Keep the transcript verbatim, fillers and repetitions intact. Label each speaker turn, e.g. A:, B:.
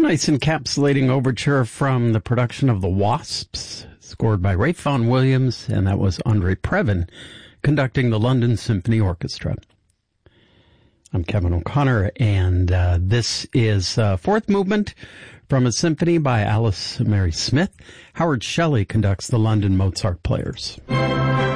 A: Nice encapsulating overture from the production of The Wasps, scored by Ralph Vaughan Williams, and that was Andre Previn conducting the London Symphony Orchestra. I'm Kevin O'Connor, and uh, this is uh, fourth movement from a symphony by Alice Mary Smith. Howard Shelley conducts the London Mozart Players.